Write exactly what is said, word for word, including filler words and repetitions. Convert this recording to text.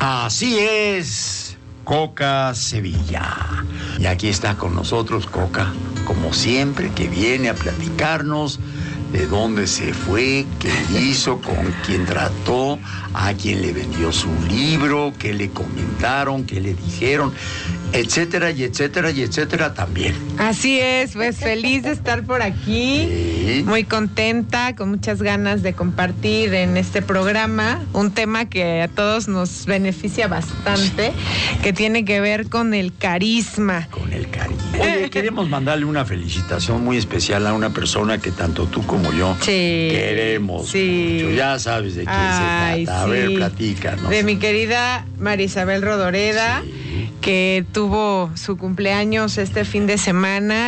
Así es, Coca Sevilla. Y aquí está con nosotros Coca, como siempre, que viene a platicarnos de dónde se fue, qué hizo, con quién trató, a quién le vendió su libro, qué le comentaron, qué le dijeron, etcétera, y etcétera, y etcétera también. Así es, pues feliz de estar por aquí, sí. Muy contenta, con muchas ganas de compartir en este programa un tema que a todos nos beneficia bastante, sí. Que tiene que ver con el carisma. Con el carisma. Oye, queremos mandarle una felicitación muy especial a una persona que tanto tú como yo sí, queremos sí. mucho. Ya sabes de quién Ay, se trata. A sí. ver, platícanos. De mi querida María Isabel Rodoreda, sí. que tuvo su cumpleaños este fin de semana.